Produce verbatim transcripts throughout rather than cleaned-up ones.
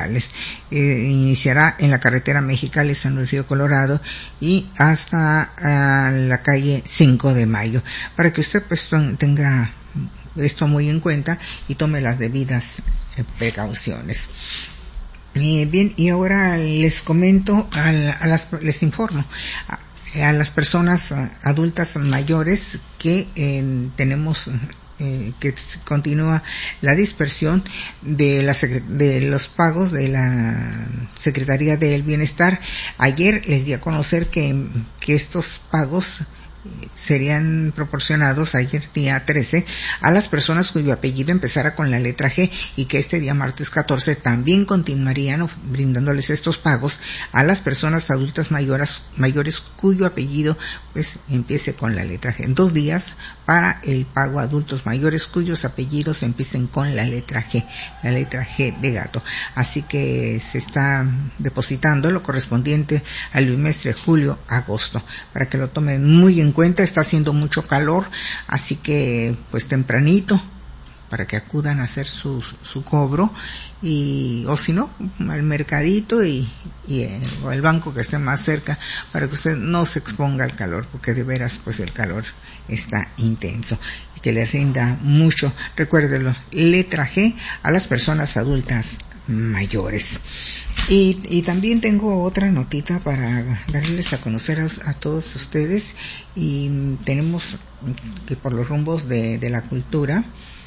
locales. Eh, iniciará en la carretera Mexicali-San Luis Río Colorado y hasta uh, la calle cinco de mayo, para que usted pues tenga esto muy en cuenta y tome las debidas eh, precauciones. Eh, bien, y ahora les comento, a, a las, les informo a, a las personas adultas mayores que eh, tenemos eh, que continúa la dispersión de, la, de los pagos de la Secretaría del Bienestar. Ayer les di a conocer que, que estos pagos serían proporcionados ayer día trece a las personas cuyo apellido empezara con la letra G, y que este día martes catorce también continuarían brindándoles estos pagos a las personas adultas mayores, mayores cuyo apellido pues empiece con la letra G. En dos días para el pago a adultos mayores cuyos apellidos empiecen con la letra G, la letra G de gato. Así que se está depositando lo correspondiente al bimestre julio-agosto, para que lo tomen muy en cuenta. Está haciendo mucho calor, así que pues tempranito para que acudan a hacer su, su cobro, y o si no al mercadito y, y eh, o al banco que esté más cerca, para que usted no se exponga al calor, porque de veras pues el calor está intenso, y que le rinda mucho. Recuérdelo, letra G a las personas adultas mayores. Y, y también tengo otra notita para darles a conocer a, a todos ustedes, y tenemos que por los rumbos de, de la cultura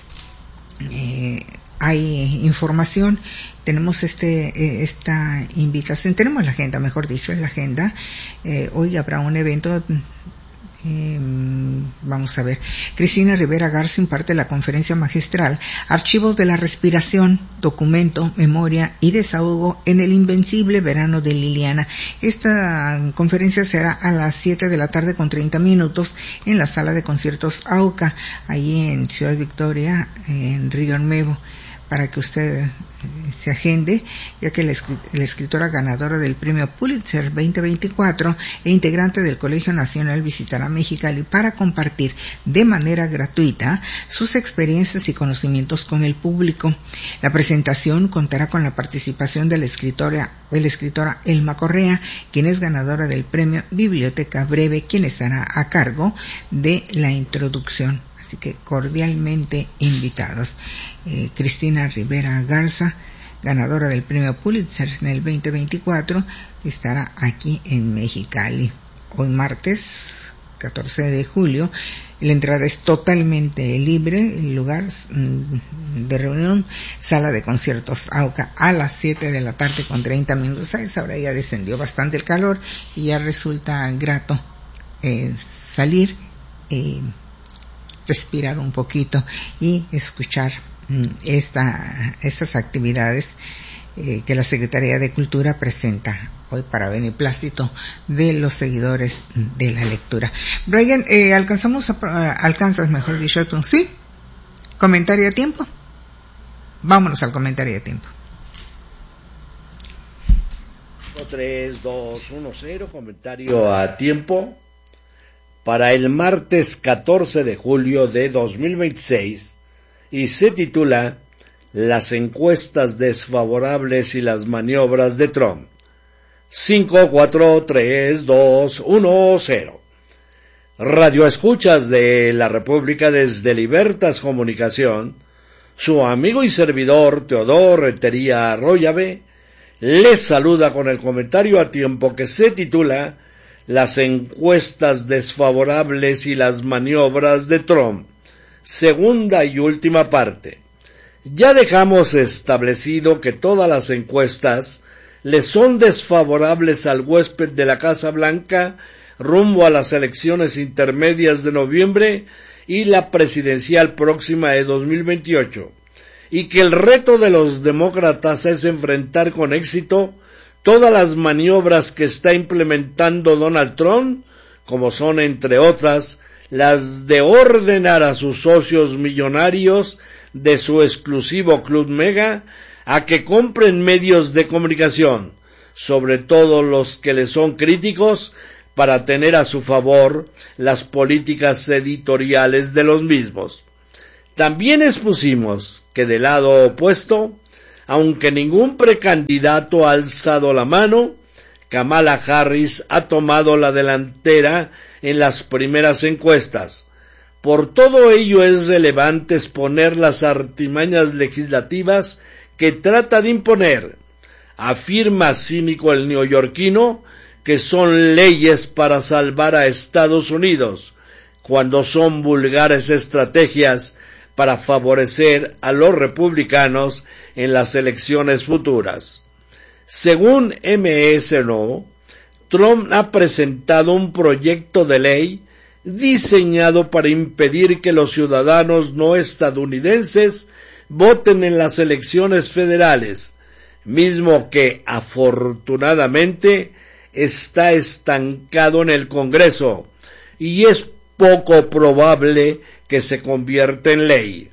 eh, hay información. Tenemos este eh, esta invitación, tenemos la agenda, mejor dicho, en la agenda. Eh, hoy habrá un evento. Eh, vamos a ver, Cristina Rivera Garza imparte la conferencia magistral Archivos de la Respiración, Documento, Memoria y Desahogo en el Invencible Verano de Liliana. Esta conferencia será a las siete de la tarde con treinta minutos en la sala de conciertos AUCA, allí en Ciudad Victoria, en Río Nuevo, para que usted eh, se agende, ya que la, la escritora ganadora del premio Pulitzer veinte veinticuatro e integrante del Colegio Nacional visitará Mexicali para compartir de manera gratuita sus experiencias y conocimientos con el público. La presentación contará con la participación de la escritora, de la escritora Elma Correa, quien es ganadora del premio Biblioteca Breve, quien estará a cargo de la introducción. Así que cordialmente invitados. Eh, Cristina Rivera Garza, ganadora del premio Pulitzer en el veinte veinticuatro, estará aquí en Mexicali. Hoy martes catorce de julio. La entrada es totalmente libre. El lugar de reunión, sala de conciertos AUCA, a las siete de la tarde con treinta minutos. A esa hora ya descendió bastante el calor y ya resulta grato eh, salir y eh, respirar un poquito y escuchar mm, esta, estas actividades eh, que la Secretaría de Cultura presenta hoy para beneplácito de los seguidores de la lectura. Brian, eh, alcanzamos, a, alcanzas, mejor dicho, tú, ¿sí? ¿Comentario a tiempo? Vámonos al comentario a tiempo. tres, dos, uno, cero, comentario a tiempo. Para el martes catorce de julio de dos mil veintiséis, y se titula Las encuestas desfavorables y las maniobras de Trump. cinco, cuatro, tres, dos, uno, cero. Radio escuchas de la República desde Libertas Comunicación, su amigo y servidor Teodoro Rentería Arroyave les saluda con el comentario a tiempo que se titula Las encuestas desfavorables y las maniobras de Trump, segunda y última parte. Ya dejamos establecido que todas las encuestas le son desfavorables al huésped de la Casa Blanca rumbo a las elecciones intermedias de noviembre y la presidencial próxima de dos mil veintiocho, y que el reto de los demócratas es enfrentar con éxito todas las maniobras que está implementando Donald Trump, como son, entre otras, las de ordenar a sus socios millonarios de su exclusivo Club Mega a que compren medios de comunicación, sobre todo los que le son críticos, para tener a su favor las políticas editoriales de los mismos. También expusimos que del lado opuesto aunque ningún precandidato ha alzado la mano, Kamala Harris ha tomado la delantera en las primeras encuestas. Por todo ello es relevante exponer las artimañas legislativas que trata de imponer. Afirma cínico el neoyorquino que son leyes para salvar a Estados Unidos, cuando son vulgares estrategias para favorecer a los republicanos en las elecciones futuras. Según M S N O, Trump ha presentado un proyecto de ley diseñado para impedir que los ciudadanos no estadounidenses voten en las elecciones federales, mismo que afortunadamente está estancado en el Congreso y es poco probable que se convierta en ley.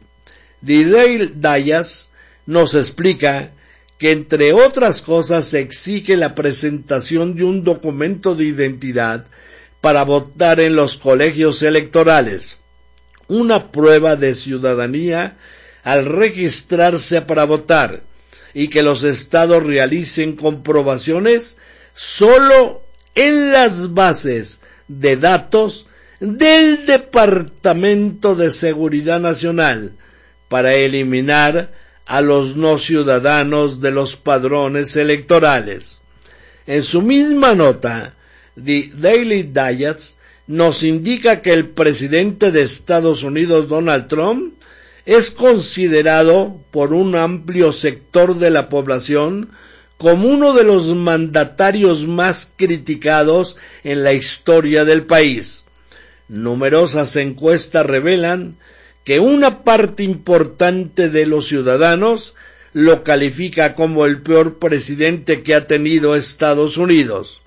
The Dallas nos explica que entre otras cosas se exige la presentación de un documento de identidad para votar en los colegios electorales, una prueba de ciudadanía al registrarse para votar, y que los estados realicen comprobaciones solo en las bases de datos del Departamento de Seguridad Nacional para eliminar a los no ciudadanos de los padrones electorales. En su misma nota, The Daily Digest nos indica que el presidente de Estados Unidos, Donald Trump, es considerado por un amplio sector de la población como uno de los mandatarios más criticados en la historia del país. Numerosas encuestas revelan que una parte importante de los ciudadanos lo califica como el peor presidente que ha tenido Estados Unidos.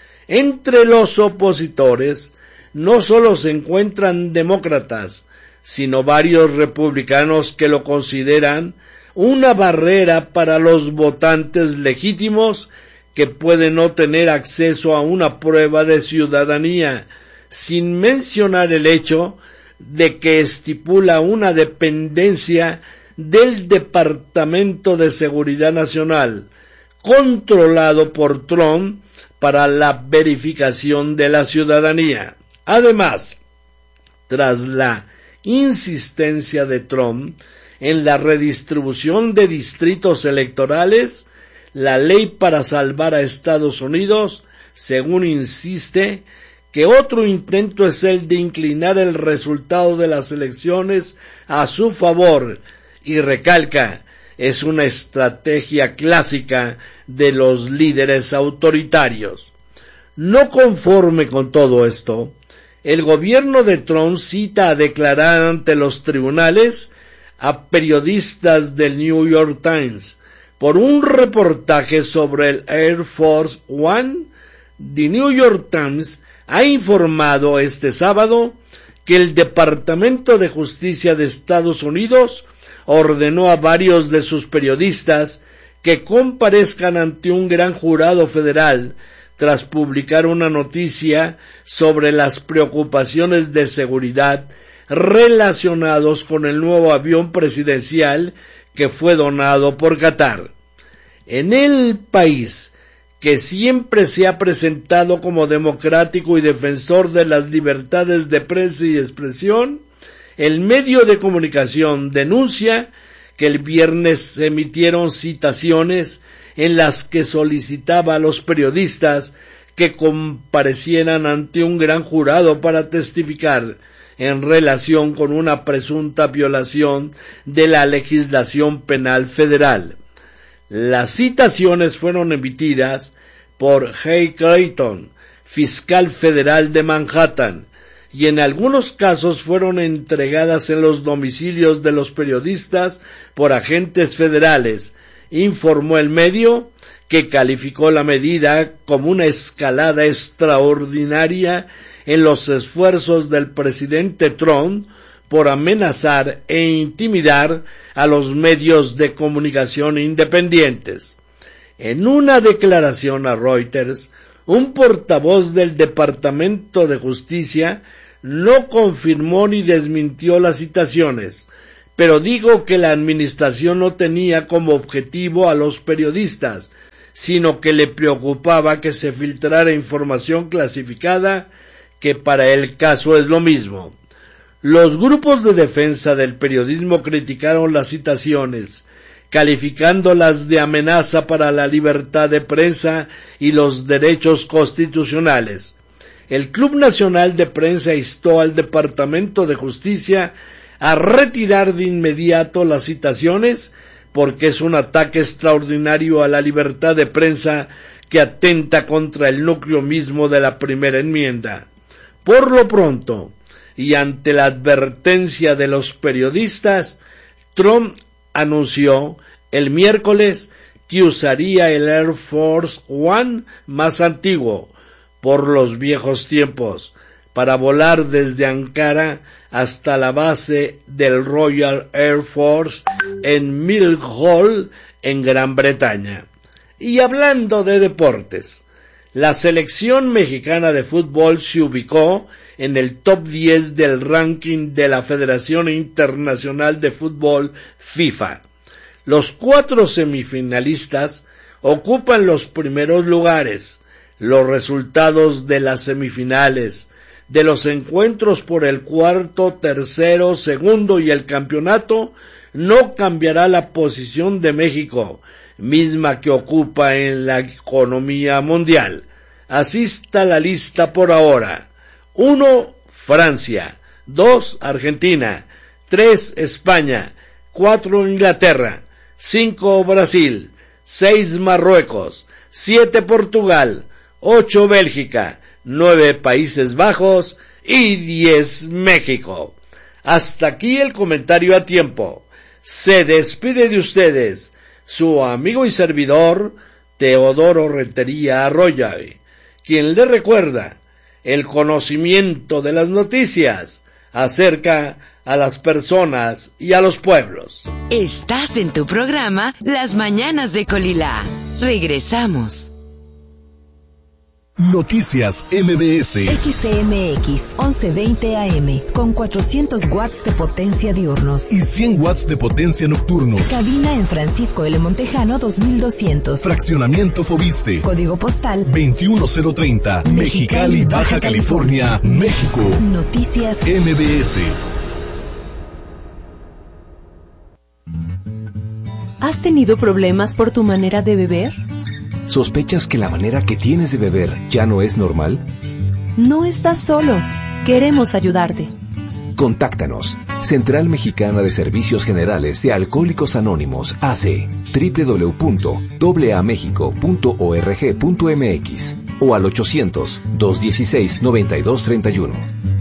Entre los opositores no solo se encuentran demócratas, sino varios republicanos que lo consideran una barrera para los votantes legítimos que pueden no tener acceso a una prueba de ciudadanía, sin mencionar el hecho de que estipula una dependencia del Departamento de Seguridad Nacional, controlado por Trump para la verificación de la ciudadanía. Además, tras la insistencia de Trump en la redistribución de distritos electorales, la ley para salvar a Estados Unidos, según insiste, que otro intento es el de inclinar el resultado de las elecciones a su favor, y recalca, es una estrategia clásica de los líderes autoritarios. No conforme con todo esto, el gobierno de Trump cita a declarar ante los tribunales a periodistas del New York Times por un reportaje sobre el Air Force One. The New York Times ha informado este sábado que el Departamento de Justicia de Estados Unidos ordenó a varios de sus periodistas que comparezcan ante un gran jurado federal tras publicar una noticia sobre las preocupaciones de seguridad relacionados con el nuevo avión presidencial que fue donado por Qatar. En el país, que siempre se ha presentado como democrático y defensor de las libertades de prensa y expresión, el medio de comunicación denuncia que el viernes se emitieron citaciones en las que solicitaba a los periodistas que comparecieran ante un gran jurado para testificar en relación con una presunta violación de la legislación penal federal. Las citaciones fueron emitidas por Jay Clayton, fiscal federal de Manhattan, y en algunos casos fueron entregadas en los domicilios de los periodistas por agentes federales, informó el medio, que calificó la medida como una escalada extraordinaria en los esfuerzos del presidente Trump por amenazar e intimidar a los medios de comunicación independientes. En una declaración a Reuters, un portavoz del Departamento de Justicia no confirmó ni desmintió las citaciones, pero digo que la administración no tenía como objetivo a los periodistas, sino que le preocupaba que se filtrara información clasificada, que para el caso es lo mismo. Los grupos de defensa del periodismo criticaron las citaciones, calificándolas de amenaza para la libertad de prensa y los derechos constitucionales. El Club Nacional de Prensa instó al Departamento de Justicia a retirar de inmediato las citaciones, porque es un ataque extraordinario a la libertad de prensa que atenta contra el núcleo mismo de la primera enmienda. Por lo pronto, y ante la advertencia de los periodistas, Trump anunció el miércoles que usaría el Air Force One más antiguo, por los viejos tiempos, para volar desde Ankara hasta la base del Royal Air Force en Millwall, en Gran Bretaña. Y hablando de deportes, la selección mexicana de fútbol se ubicó en el top diez del ranking de la Federación Internacional de Fútbol FIFA. Los cuatro semifinalistas ocupan los primeros lugares. Los resultados de las semifinales, de los encuentros por el cuarto, tercero, segundo y el campeonato, no cambiará la posición de México, misma que ocupa en la economía mundial. Así está la lista por ahora. uno. Francia. dos. Argentina. tres. España. cuatro. Inglaterra. cinco. Brasil. seis. Marruecos. siete. Portugal. ocho. Bélgica. nueve. Países Bajos. Y diez. México. Hasta aquí el comentario a tiempo. Se despide de ustedes su amigo y servidor Teodoro Rentería Arroyo, quien le recuerda: el conocimiento de las noticias acerca a las personas y a los pueblos. Estás en tu programa Las Mañanas de Colilá. Regresamos. Noticias M B S. X C M X once veinte A M con cuatrocientos watts de potencia diurnos y cien watts de potencia nocturnos. Cabina en Francisco L. Montejano dos mil doscientos. Fraccionamiento Fobiste. Código postal veintiuno cero treinta. Mexicali, Baja California, México. Noticias M B S. ¿Has tenido problemas por tu manera de beber? ¿Sospechas que la manera que tienes de beber ya no es normal? No estás solo. Queremos ayudarte. Contáctanos. Central Mexicana de Servicios Generales de Alcohólicos Anónimos, A C, doble u doble u doble u punto a a mexico punto org punto m x o al ochocientos, dos dieciséis, noventa y dos treinta y uno.